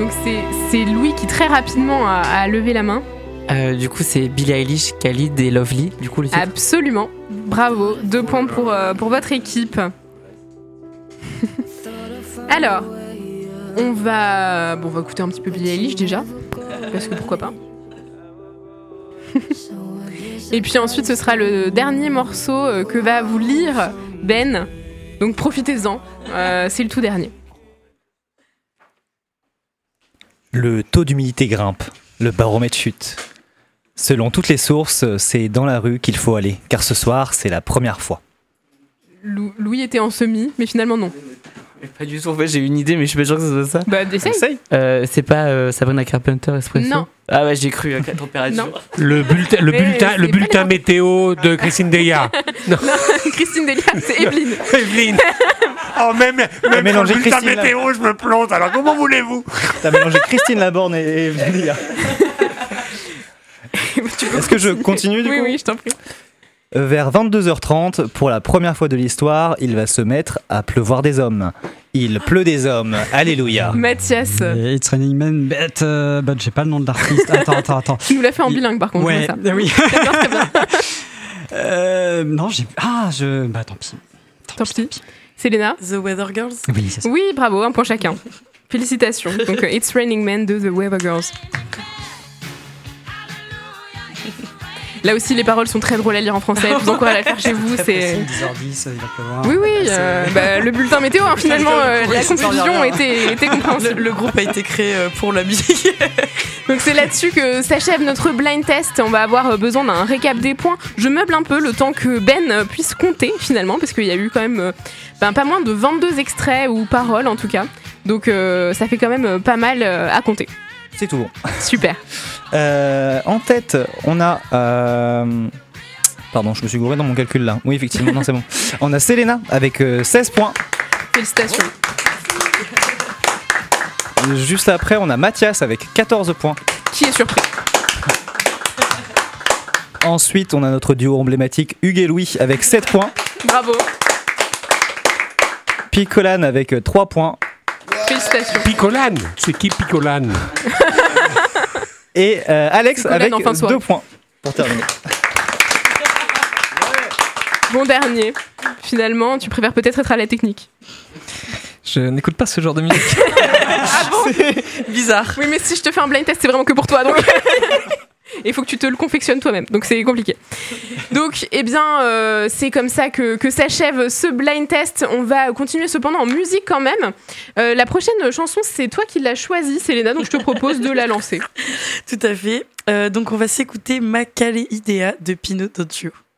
Donc c'est Louis qui très rapidement a levé la main. Du coup, c'est Billie Eilish, Khalid et Lovely. Du coup, le titre. Absolument. Bravo. 2 points pour votre équipe. Alors, on va écouter un petit peu Billie Eilish déjà, parce que pourquoi pas. Et puis ensuite, ce sera le dernier morceau que va vous lire Ben. Donc profitez-en. C'est le tout dernier. Le taux d'humidité grimpe, le baromètre chute. Selon toutes les sources, c'est dans la rue qu'il faut aller, car ce soir, c'est la première fois. Louis était en semi, mais finalement non. Pas du tout, en fait, j'ai une idée, mais je suis pas sûr que ce soit ça. Bah, essaye. C'est pas Sabrina Carpenter Espresso? Non. Ah ouais, j'ai cru avec la température. Non. Le bulletin météo de Christine Delia. Non, Christine Delia, c'est Evelyne. Evelyne. Oh, même le bulletin Christine météo, je me plante. Alors, comment voulez-vous? T'as mélangé Christine Laborne et Evelyne. Est-ce que je continue du coup? Oui, je t'en prie. Vers 22h30, pour la première fois de l'histoire, il va se mettre à pleuvoir des hommes. Il pleut des hommes. Alléluia. Mathias. It's Raining Men, but j'ai pas le nom de l'artiste. Attends. Tu nous l'as fait en bilingue par contre. Ouais, ça. oui. Très bien. Non, j'ai. Bah tant pis. Tant pis. Célena. The Weather Girls. Oui, c'est ça. Oui, bravo, 1 point chacun. Félicitations. Donc, It's Raining Men de The Weather Girls. Là aussi, les paroles sont très drôles à lire en français. Je vous encourage à la faire chez vous. C'est 10h10, il va pleuvoir. Oui, le bulletin météo, finalement, la confusion était compréhensible. Le groupe a été créé pour la musique. Donc c'est là-dessus que s'achève notre blind test. On va avoir besoin d'un récap des points. Je meuble un peu le temps que Ben puisse compter finalement, parce qu'il y a eu quand même pas moins de 22 extraits ou paroles en tout cas. Donc ça fait quand même pas mal à compter. C'est tout bon. Super. En tête, on a... Pardon, je me suis gouré dans mon calcul là. Oui, effectivement, non, c'est bon. On a Célena avec 16 points. Félicitations. Juste après, on a Mathias avec 14 points. Qui est surpris? Ensuite, on a notre duo emblématique Hugues et Louis avec 7 points. Bravo. Picolane avec 3 points. Félicitations. Picolane. C'est qui Picolane? Et Alex Picolane avec 2 points pour terminer. Bon dernier. Finalement, tu préfères peut-être être à la technique. Je n'écoute pas ce genre de musique. Ah bon? C'est bizarre. Oui, mais si je te fais un blind test, c'est vraiment que pour toi. Donc, il faut que tu te le confectionnes toi-même. Donc, c'est compliqué. Donc, c'est comme ça que s'achève ce blind test. On va continuer cependant en musique quand même. La prochaine chanson, c'est toi qui l'as choisie, Célena. Donc, je te propose de la lancer. Tout à fait. Donc, on va s'écouter Makale Idea de Pino Doggio.